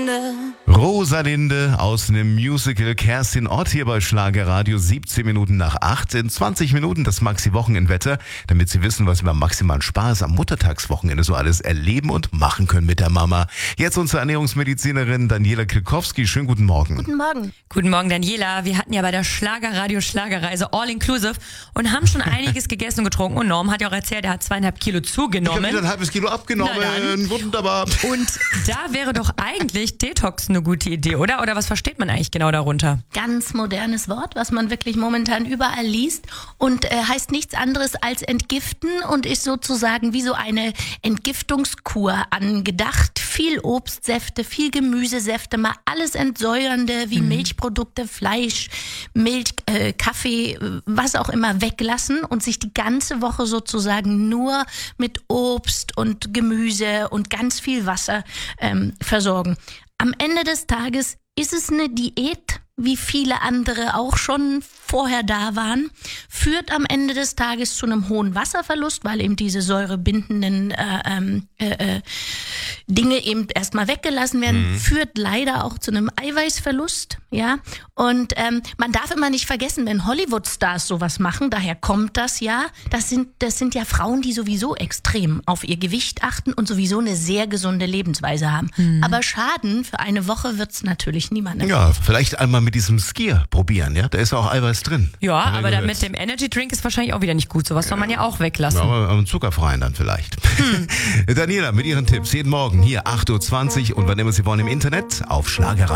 Rosalinde. Rosalinde aus einem Musical. Kerstin Ott hier bei Schlagerradio. 17 Minuten nach 8. In 20 Minuten das Maxi-Wochenendwetter, damit Sie wissen, was wir am maximalen Spaß am Muttertagswochenende so alles erleben und machen können mit der Mama. Jetzt unsere Ernährungsmedizinerin Daniela Kilkowski. Schönen guten Morgen. Guten Morgen. Guten Morgen, Daniela. Wir hatten ja bei der Schlagerradio Schlagerreise all inclusive und haben schon einiges gegessen und getrunken. Und Norm hat ja auch erzählt, er hat 2,5 Kilo zugenommen. Ich habe wieder ein halbes Kilo abgenommen. Wunderbar. Und da wäre doch eigentlich Detox eine gute Idee, oder? Oder was versteht man eigentlich genau darunter? Ganz modernes Wort, was man wirklich momentan überall liest und heißt nichts anderes als entgiften und ist sozusagen wie so eine Entgiftungskur angedacht. Viel Obstsäfte, viel Gemüsesäfte, mal alles Entsäuernde wie Milchprodukte, Fleisch, Milch, Kaffee, was auch immer weglassen und sich die ganze Woche sozusagen nur mit Obst und Gemüse und ganz viel Wasser versorgen. Am Ende des Tages ist es eine Diät, wie viele andere auch schon vorher da waren, führt am Ende des Tages zu einem hohen Wasserverlust, weil eben diese säurebindenden Dinge eben erstmal weggelassen werden, führt leider auch zu einem Eiweißverlust, ja. Und man darf immer nicht vergessen, wenn Hollywood-Stars sowas machen, daher kommt das ja, das sind ja Frauen, die sowieso extrem auf ihr Gewicht achten und sowieso eine sehr gesunde Lebensweise haben. Aber Schaden für eine Woche wird's natürlich niemandem. Ja, vielleicht einmal mit diesem Skier probieren, ja? Da ist auch Eiweiß drin. Ja, aber dann mit dem Energy Drink ist wahrscheinlich auch wieder nicht gut. Sowas soll man ja auch weglassen. Ja, aber am zuckerfreien dann vielleicht. Daniela mit ihren Tipps jeden Morgen hier 8.20 Uhr und wann immer Sie wollen im Internet auf Schlagerradio.